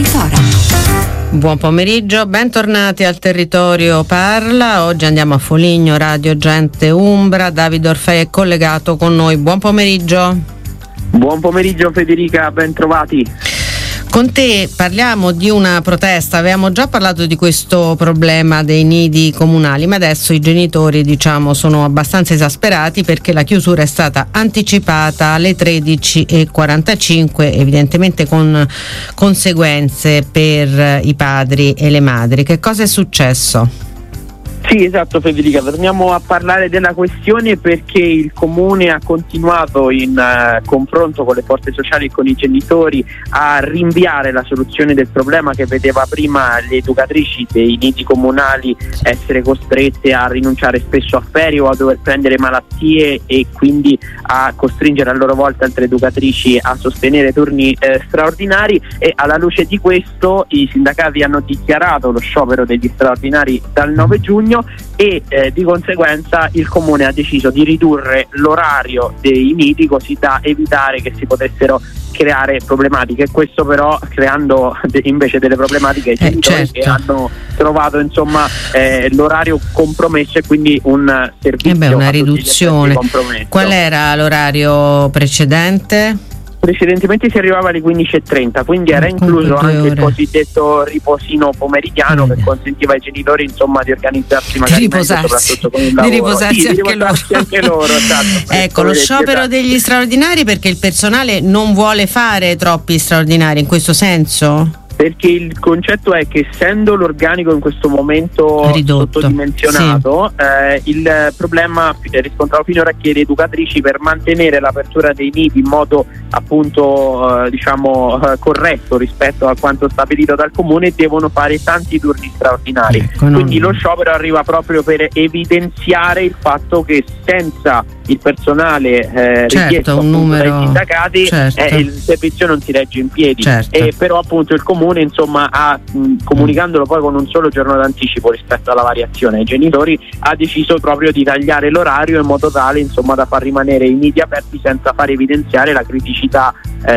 Fora. Buon pomeriggio, bentornati al Territorio Parla. Oggi andiamo a Foligno, Radio Gente Umbra. Davide Orfei è collegato con noi. Buon pomeriggio. Buon pomeriggio Federica, ben trovati. Con te parliamo di una protesta. Avevamo già parlato di questo problema dei nidi comunali, ma adesso i genitori, sono abbastanza esasperati perché la chiusura è stata anticipata alle 13:45, evidentemente con conseguenze per i padri e le madri. Che cosa è successo? Sì, esatto Federica, torniamo a parlare della questione perché il Comune ha continuato in confronto con le forze sociali e con i genitori a rinviare la soluzione del problema che vedeva prima le educatrici dei nidi comunali essere costrette a rinunciare spesso a ferie o a dover prendere malattie e quindi a costringere a loro volta altre educatrici a sostenere turni straordinari, e alla luce di questo i sindacati hanno dichiarato lo sciopero degli straordinari dal 9 giugno e di conseguenza il Comune ha deciso di ridurre l'orario dei nidi così da evitare che si potessero creare problematiche, questo però creando invece delle problematiche ai genitori, certo, che hanno trovato l'orario compromesso e quindi un servizio una riduzione. Qual era l'orario precedente? Precedentemente si arrivava alle 15:30, quindi era incluso anche il cosiddetto riposino pomeridiano che consentiva ai genitori di organizzarsi magari meglio, soprattutto con il lavoro. Di riposarsi anche loro. Esatto, ecco, lo sciopero degli straordinari perché il personale non vuole fare troppi straordinari in questo senso? Perché il concetto è che essendo l'organico in questo momento ridotto, sottodimensionato, il problema riscontrato finora è che le educatrici, per mantenere l'apertura dei nidi in modo corretto rispetto a quanto stabilito dal Comune, devono fare tanti turni straordinari. Quindi lo sciopero arriva proprio per evidenziare il fatto che senza il personale richiesto un numero dai sindacati, il servizio non si regge in piedi, però appunto il Comune ha, comunicandolo poi con un solo giorno d'anticipo rispetto alla variazione ai genitori, ha deciso proprio di tagliare l'orario in modo tale da far rimanere i nidi aperti senza far evidenziare la criticità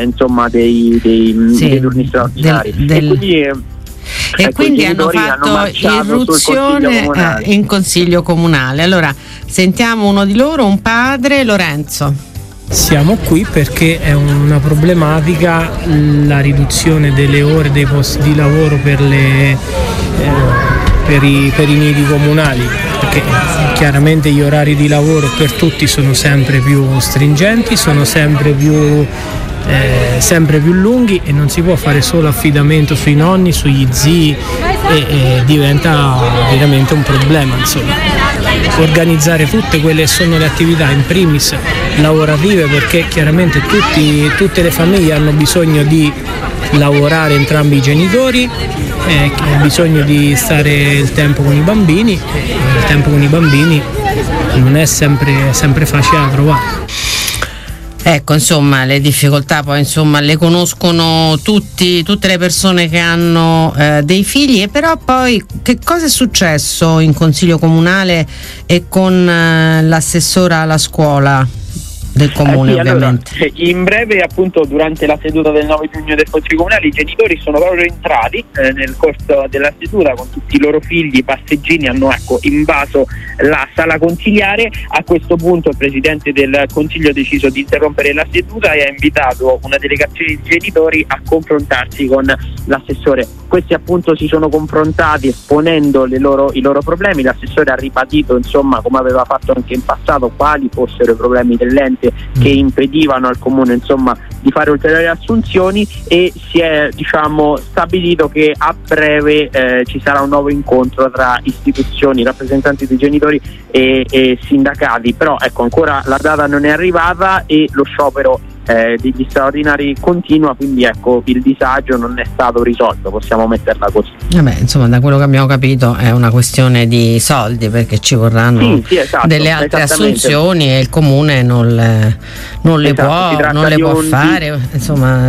dei turni straordinari. E quindi hanno fatto irruzione in Consiglio Comunale. Allora sentiamo uno di loro, un padre, Lorenzo. Siamo qui perché è una problematica la riduzione delle ore dei posti di lavoro per i nidi comunali, perché chiaramente gli orari di lavoro per tutti sono sempre più stringenti, sono sempre più lunghi e non si può fare solo affidamento sui nonni, sugli zii e diventa veramente un problema, organizzare tutte quelle sono le attività in primis lavorative, perché chiaramente tutte le famiglie hanno bisogno di lavorare, entrambi i genitori, hanno bisogno di stare il tempo con i bambini, e il tempo con i bambini non è sempre facile da trovare. Ecco, le difficoltà poi le conoscono tutte le persone che hanno dei figli, e però poi che cosa è successo in Consiglio Comunale e con l'assessora alla scuola del Comune, ovviamente? Allora, in breve, appunto, durante la seduta del 9 giugno del Consiglio Comunale i genitori sono proprio entrati nel corso della seduta con tutti i loro figli, i passeggini, hanno invaso la sala consiliare. A questo punto il Presidente del Consiglio ha deciso di interrompere la seduta e ha invitato una delegazione di genitori a confrontarsi con l'assessore. Questi appunto si sono confrontati esponendo i loro problemi. L'assessore ha ribadito, come aveva fatto anche in passato, quali fossero i problemi dell'ente che impedivano al Comune di fare ulteriori assunzioni, e si è stabilito che a breve ci sarà un nuovo incontro tra istituzioni, rappresentanti dei genitori e sindacati. Però ancora la data non è arrivata e lo sciopero degli straordinari continua, quindi il disagio non è stato risolto, possiamo metterla così. Da quello che abbiamo capito è una questione di soldi, perché ci vorranno delle altre assunzioni e il Comune non le può fare,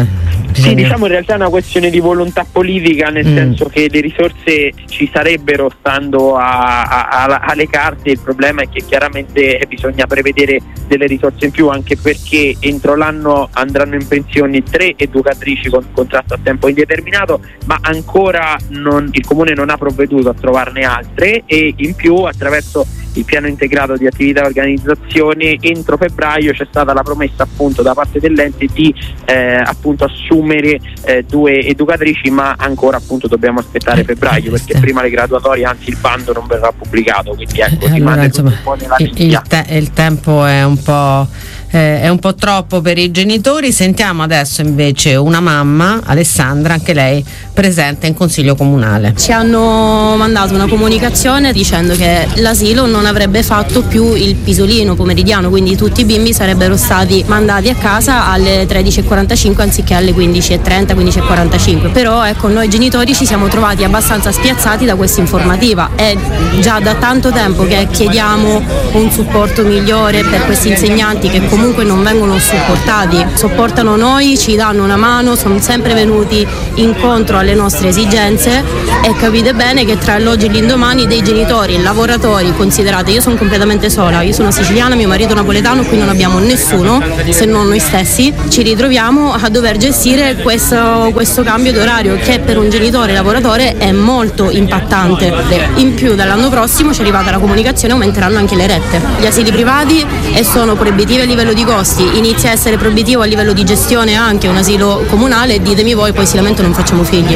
Sì, diciamo in realtà è una questione di volontà politica, nel senso che le risorse ci sarebbero stando alle carte. Il problema è che chiaramente bisogna prevedere delle risorse in più, anche perché entro l'anno andranno in pensione 3 educatrici con contratto a tempo indeterminato, ma ancora il Comune non ha provveduto a trovarne altre, e in più attraverso il piano integrato di attività e organizzazione entro febbraio c'è stata la promessa appunto da parte dell'ente di appunto assumere 2 educatrici, ma ancora appunto dobbiamo aspettare febbraio, perché prima le graduatorie, anzi il bando non verrà pubblicato, quindi ecco, allora, insomma, il tempo è un po' troppo per i genitori. Sentiamo adesso invece una mamma, Alessandra, anche lei presente in consiglio comunale. Ci hanno mandato una comunicazione dicendo che l'asilo non avrebbe fatto più il pisolino pomeridiano, quindi tutti i bimbi sarebbero stati mandati a casa alle 13:45 anziché alle 15:30, 15:45. Però ecco, noi genitori ci siamo trovati abbastanza spiazzati da questa informativa. È già da tanto tempo che chiediamo un supporto migliore per questi insegnanti che comunque non vengono sopportano noi, ci danno una mano, sono sempre venuti incontro alle nostre esigenze, e capite bene che tra l'oggi e l'indomani dei genitori, lavoratori, considerate, io sono completamente sola, io sono siciliana, mio marito napoletano, qui non abbiamo nessuno se non noi stessi, ci ritroviamo a dover gestire questo cambio d'orario che per un genitore lavoratore è molto impattante. In più dall'anno prossimo ci è arrivata la comunicazione, aumenteranno anche le rette, gli asili privati, e sono proibitivi a livello di costi, inizia a essere proibitivo a livello di gestione anche un asilo comunale, e ditemi voi, poi si lamentano, non facciamo figli.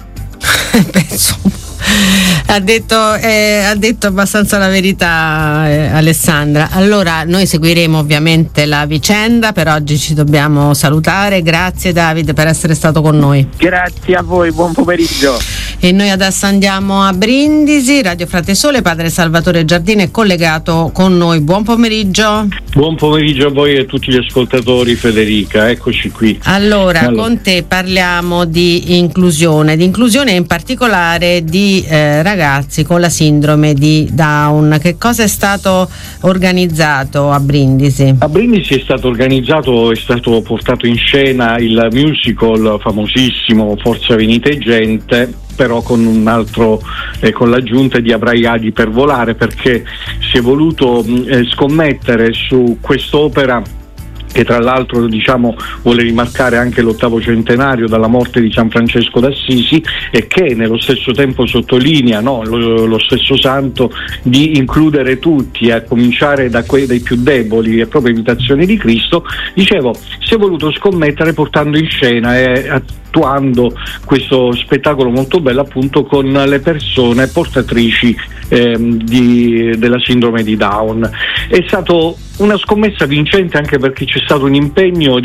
Ha detto abbastanza la verità, Alessandra. Allora noi seguiremo ovviamente la vicenda, per oggi ci dobbiamo salutare. Grazie Davide per essere stato con noi. Grazie a voi, buon pomeriggio. E noi adesso andiamo a Brindisi. Radio Fratesole, padre Salvatore Giardini è collegato con noi. Buon pomeriggio. Buon pomeriggio a voi e a tutti gli ascoltatori. Federica, eccoci qui. Allora, con te parliamo di inclusione in particolare di ragazzi con la sindrome di Down. Che cosa è stato organizzato a Brindisi? A Brindisi è stato portato in scena il musical famosissimo Forza Venite Gente, però con un altro con l'aggiunta di Avrai ali per volare, perché si è voluto scommettere su quest'opera che tra l'altro vuole rimarcare anche l'8° centenario dalla morte di San Francesco d'Assisi, e che nello stesso tempo sottolinea lo stesso santo di includere tutti, a cominciare dai più deboli, è proprio imitazione di Cristo. Dicevo, si è voluto scommettere portando in scena e attuando questo spettacolo molto bello appunto con le persone portatrici della sindrome di Down. È stato una scommessa vincente, anche perché c'è stato un impegno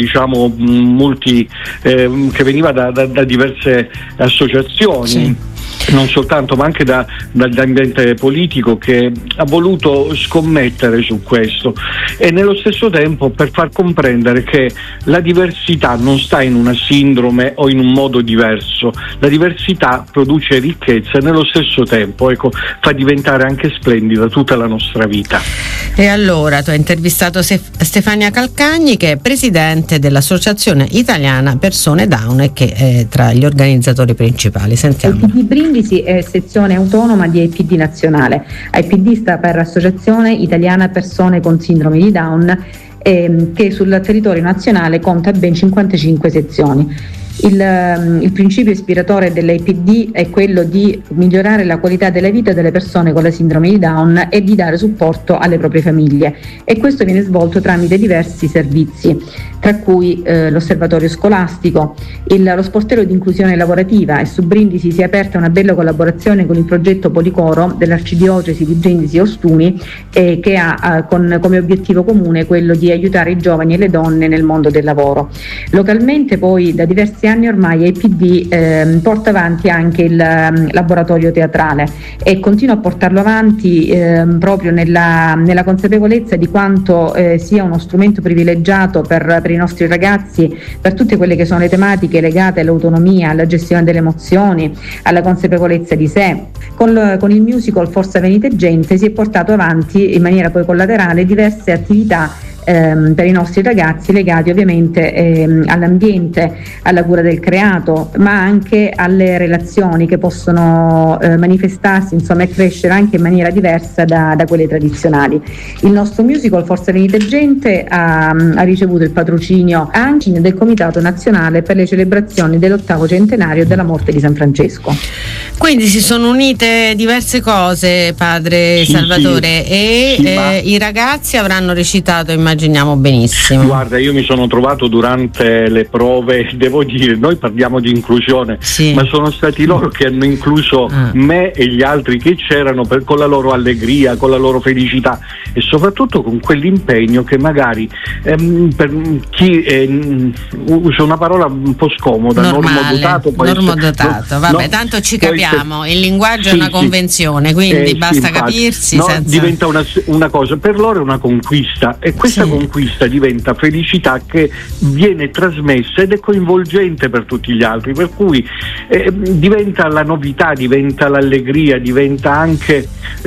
che veniva da diverse associazioni. Sì. Non soltanto, ma anche dall'ambiente politico, che ha voluto scommettere su questo, e nello stesso tempo per far comprendere che la diversità non sta in una sindrome o in un modo diverso, la diversità produce ricchezza e nello stesso tempo fa diventare anche splendida tutta la nostra vita. E allora tu hai intervistato Stefania Calcagni, che è presidente dell'Associazione Italiana Persone Down e che è tra gli organizzatori principali. Sentiamo. Brindisi è sezione autonoma di AIPD nazionale. AIPD sta per Associazione Italiana Persone con Sindrome di Down, che sul territorio nazionale conta ben 55 sezioni. Il principio ispiratore dell'AIPD è quello di migliorare la qualità della vita delle persone con la sindrome di Down e di dare supporto alle proprie famiglie, e questo viene svolto tramite diversi servizi, tra cui l'osservatorio scolastico, lo sportello di inclusione lavorativa, e su Brindisi si è aperta una bella collaborazione con il progetto Policoro dell'Arcidiocesi di Brindisi Ostuni, che ha come obiettivo comune quello di aiutare i giovani e le donne nel mondo del lavoro. Localmente poi da diversi anni ormai AIPD porta avanti anche il laboratorio teatrale, e continua a portarlo avanti proprio nella consapevolezza di quanto sia uno strumento privilegiato per i nostri ragazzi, per tutte quelle che sono le tematiche legate all'autonomia, alla gestione delle emozioni, alla consapevolezza di sé. Con il musical Forza Venite Gente si è portato avanti in maniera poi collaterale diverse attività per i nostri ragazzi, legati ovviamente all'ambiente, alla cura del creato, ma anche alle relazioni che possono manifestarsi, insomma, e crescere anche in maniera diversa da quelle tradizionali. Il nostro musical Forza Venite Gente ha ricevuto il patrocinio anche del Comitato Nazionale per le celebrazioni dell'8° centenario della morte di San Francesco. Quindi si sono unite diverse cose, padre Salvatore, e i ragazzi avranno recitato, immaginiamo, benissimo. Guarda, io mi sono trovato durante le prove, devo dire, noi parliamo di inclusione, ma sono stati loro che hanno incluso me e gli altri che c'erano con la loro allegria, con la loro felicità e soprattutto con quell'impegno che magari per chi usa una parola un po' scomoda, normodotato, vabbè, tanto ci capiamo, il linguaggio è una convenzione, quindi basta capirsi. Diventa una cosa, per loro è una conquista e questa conquista diventa felicità che viene trasmessa ed è coinvolgente per tutti gli altri, per cui diventa la novità, diventa l'allegria, diventa anche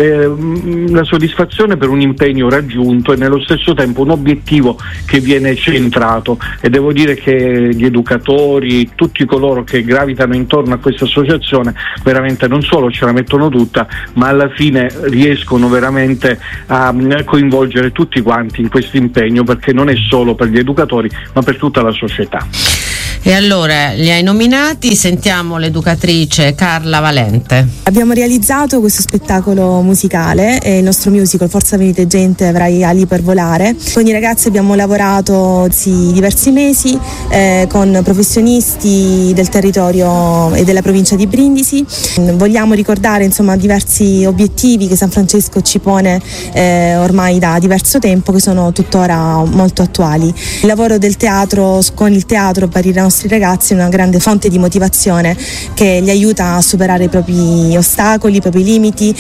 la soddisfazione per un impegno raggiunto e nello stesso tempo un obiettivo che viene centrato, e devo dire che gli educatori, tutti coloro che gravitano intorno a questa associazione veramente non solo ce la mettono tutta, ma alla fine riescono veramente a coinvolgere tutti quanti in questo impegno, perché non è solo per gli educatori ma per tutta la società. E allora li hai nominati, sentiamo l'educatrice Carla Valente. Abbiamo realizzato questo spettacolo musicale, il nostro musical Forza Venite Gente, avrai ali per volare. Con i ragazzi abbiamo lavorato diversi mesi con professionisti del territorio e della provincia di Brindisi. Vogliamo ricordare diversi obiettivi che San Francesco ci pone ormai da diverso tempo, che sono tuttora molto attuali. Il lavoro del teatro, con il teatro per i nostri ragazzi, è una grande fonte di motivazione che li aiuta a superare i propri ostacoli, i propri limiti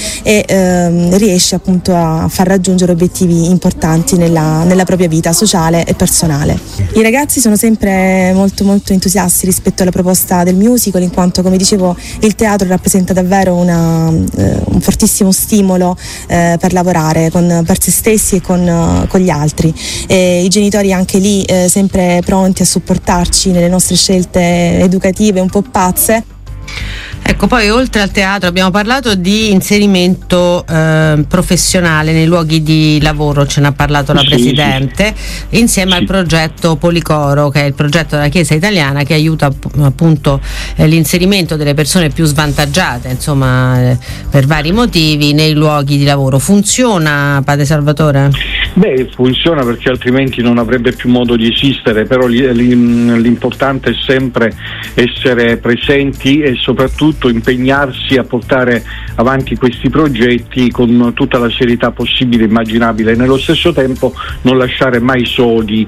e riesce appunto a far raggiungere obiettivi importanti nella propria vita sociale e personale. I ragazzi sono sempre molto molto entusiasti rispetto alla proposta del musical, in quanto, come dicevo, il teatro rappresenta davvero un fortissimo stimolo per lavorare per se stessi e con gli altri, e i genitori anche lì sempre pronti a supportarci nelle nostre scelte educative un po' pazze. Ecco, poi oltre al teatro abbiamo parlato di inserimento professionale nei luoghi di lavoro, ce n'ha parlato la Presidente, insieme al progetto Policoro, che è il progetto della Chiesa italiana che aiuta appunto l'inserimento delle persone più svantaggiate, per vari motivi, nei luoghi di lavoro. Funziona, padre Salvatore? Beh, funziona, perché altrimenti non avrebbe più modo di esistere, però l'importante è sempre essere presenti e soprattutto impegnarsi a portare avanti questi progetti con tutta la serietà possibile e immaginabile, e nello stesso tempo non lasciare mai soli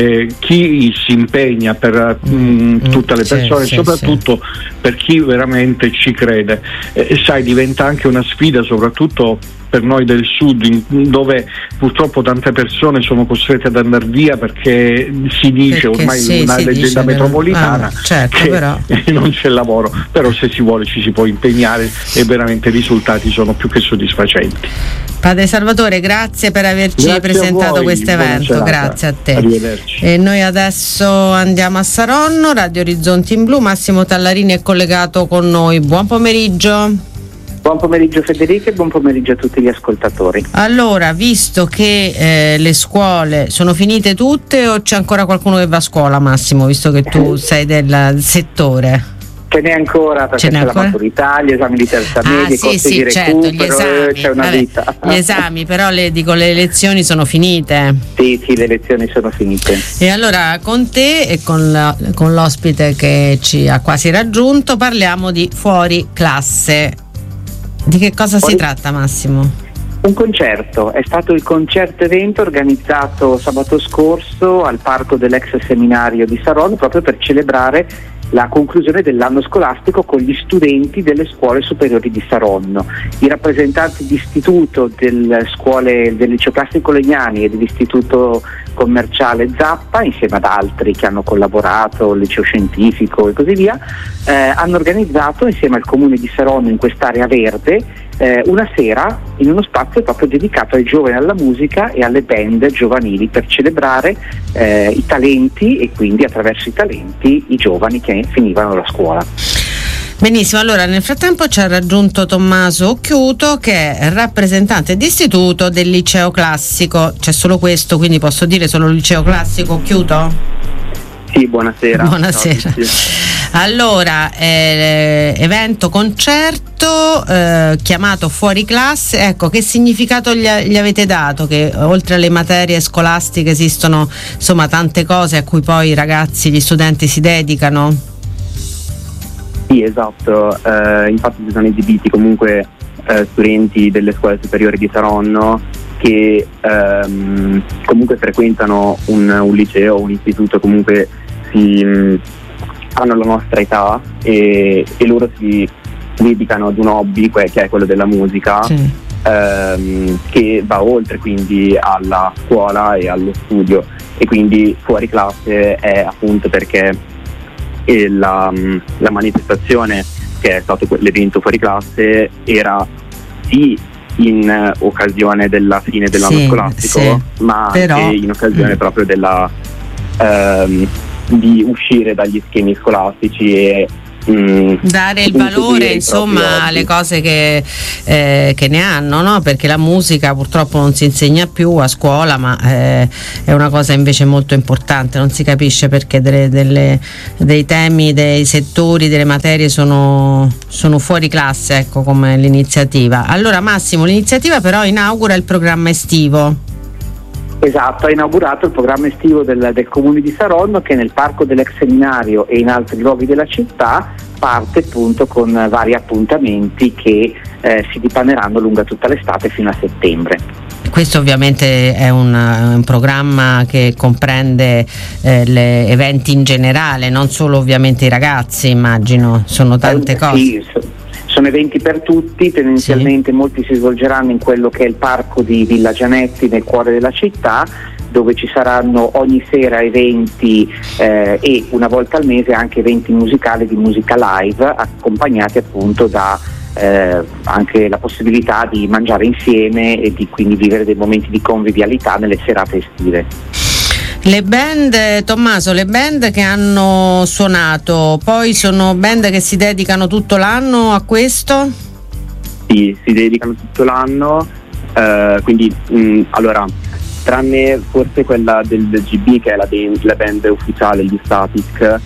chi si impegna per tutte le persone, soprattutto per chi veramente ci crede. Sai, diventa anche una sfida soprattutto per noi del sud, dove purtroppo tante persone sono costrette ad andare via perché si dice ormai una leggenda metropolitana che però non c'è lavoro, però se si vuole ci si può impegnare e veramente i risultati sono più che soddisfacenti. Padre Salvatore, grazie per averci presentato questo evento, grazie a te. Arrivederci. E noi adesso andiamo a Saronno, Radio Orizzonti in Blu, Massimo Tallarini è collegato con noi, buon pomeriggio. Buon pomeriggio Federica e buon pomeriggio a tutti gli ascoltatori. Allora, visto che le scuole sono finite tutte o c'è ancora qualcuno che va a scuola, Massimo, visto che tu sei del settore? Ce n'è ancora, perché c'è la maturità, gli esami di terza media, i corsi di recupero, gli esami, c'è una vita. Gli esami, però le lezioni sono finite. Sì, le lezioni sono finite. E allora con te e con l'ospite che ci ha quasi raggiunto parliamo di fuori classe. Di che cosa si tratta, Massimo? Un concerto, è stato il concerto evento organizzato sabato scorso al parco dell'ex seminario di Saronno, proprio per celebrare la conclusione dell'anno scolastico con gli studenti delle scuole superiori di Saronno. I rappresentanti di istituto delle scuole del liceo classico Legnani e dell'istituto commerciale Zappa, insieme ad altri che hanno collaborato, il liceo scientifico e così via, hanno organizzato insieme al comune di Saronno, in quest'area verde, una sera in uno spazio proprio dedicato ai giovani, alla musica e alle band giovanili, per celebrare i talenti e quindi attraverso i talenti i giovani che finivano la scuola. Benissimo, allora nel frattempo ci ha raggiunto Tommaso Occhiuto, che è rappresentante d'istituto del liceo classico. C'è solo questo, quindi posso dire solo liceo classico, Occhiuto? Sì, buonasera. Buonasera. Allora, evento concerto chiamato Fuori Classe, ecco, che significato gli avete dato? Che oltre alle materie scolastiche esistono insomma tante cose a cui poi i ragazzi, gli studenti si dedicano? Sì, esatto, infatti si sono esibiti comunque studenti delle scuole superiori di Saronno che comunque frequentano un liceo o un istituto, comunque hanno la nostra età e loro si dedicano ad un hobby che è quello della musica, sì. Che va oltre quindi alla scuola e allo studio, e quindi Fuori Classe è appunto perché la manifestazione, che è stato l'evento Fuori Classe, era sì in occasione della fine dell'anno scolastico, ma anche in occasione proprio della di uscire dagli schemi scolastici e dare il valore insomma alle cose che ne hanno, no? Perché la musica purtroppo non si insegna più a scuola, ma è una cosa invece molto importante. Non si capisce perché dei temi, dei settori, delle materie sono fuori classe, ecco, come l'iniziativa. Allora Massimo, l'iniziativa però inaugura il programma estivo. Esatto, ha inaugurato il programma estivo del Comune di Saronno, che nel Parco dell'Ex Seminario e in altri luoghi della città parte appunto con vari appuntamenti che si dipaneranno lungo tutta l'estate fino a settembre. Questo ovviamente è un programma che comprende gli eventi in generale, non solo ovviamente i ragazzi, immagino, sono tante cose. Sì, sono eventi per tutti, tendenzialmente molti si svolgeranno in quello che è il parco di Villa Gianetti, nel cuore della città, dove ci saranno ogni sera eventi e una volta al mese anche eventi musicali di musica live, accompagnati appunto da anche la possibilità di mangiare insieme e di quindi vivere dei momenti di convivialità nelle serate estive. Le band, Tommaso, le band che hanno suonato, poi sono band che si dedicano tutto l'anno a questo? Sì, si dedicano tutto l'anno, quindi allora, tranne forse quella del GB, che è la band ufficiale, gli Static,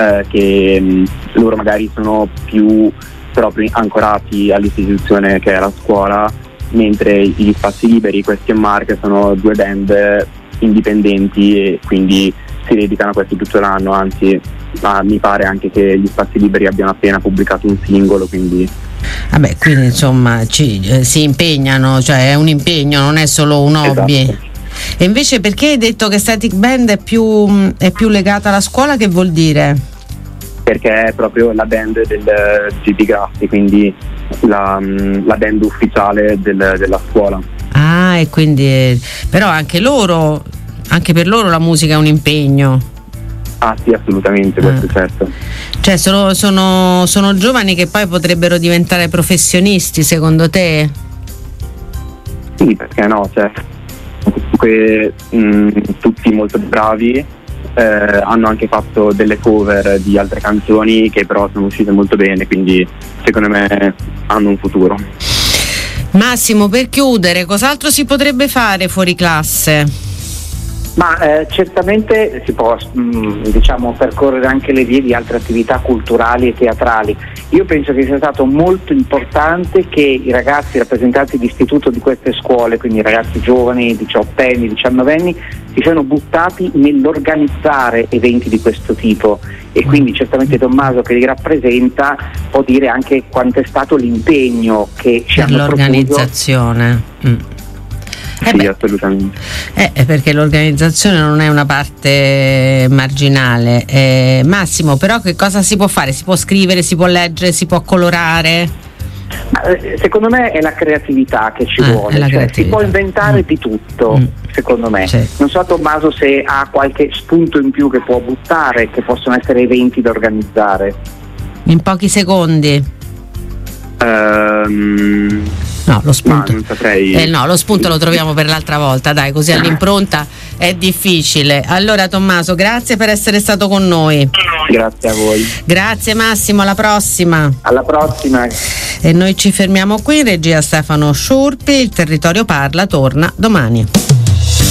che loro magari sono più proprio ancorati all'istituzione che è la scuola, mentre gli Spazi Liberi, questi e Marche, sono due band indipendenti e quindi si dedicano a questo tutto l'anno, anzi mi pare anche che gli Spazi Liberi abbiano appena pubblicato un singolo, quindi quindi insomma si impegnano, cioè è un impegno, non è solo un hobby. Esatto. E invece perché hai detto che Static Band è più legata alla scuola? Che vuol dire? Perché è proprio la band del GB Grassi, quindi la band ufficiale della scuola. Ah, e quindi però anche per loro la musica è un impegno. Ah sì, assolutamente, questo certo. Cioè sono giovani che poi potrebbero diventare professionisti, secondo te? Sì, perché no, cioè comunque tutti molto bravi, hanno anche fatto delle cover di altre canzoni che però sono uscite molto bene, quindi secondo me hanno un futuro. Massimo, per chiudere, cos'altro si potrebbe fare fuori classe? Ma certamente si può percorrere anche le vie di altre attività culturali e teatrali. Io penso che sia stato molto importante che i ragazzi rappresentanti di istituto di queste scuole, quindi i ragazzi giovani, 18enni, 19enni, si siano buttati nell'organizzare eventi di questo tipo, e quindi certamente Tommaso, che li rappresenta, può dire anche quanto è stato l'impegno che ci hanno profuso l'organizzazione. Sì, assolutamente. Perché l'organizzazione non è una parte marginale. Massimo, però che cosa si può fare? Si può scrivere, si può leggere, si può colorare? Secondo me è la creatività che ci vuole, cioè, si può inventare di tutto, secondo me. Sì. Non so Tommaso se ha qualche spunto in più che può buttare, che possono essere eventi da organizzare. In pochi secondi. No, lo spunto. Non saprei. No, lo spunto lo troviamo per l'altra volta, dai, così all'impronta è difficile. Allora Tommaso, grazie per essere stato con noi. Grazie a voi. Grazie Massimo, alla prossima. Alla prossima. E noi ci fermiamo qui, in regia Stefano Sciurpi, il Territorio Parla torna domani.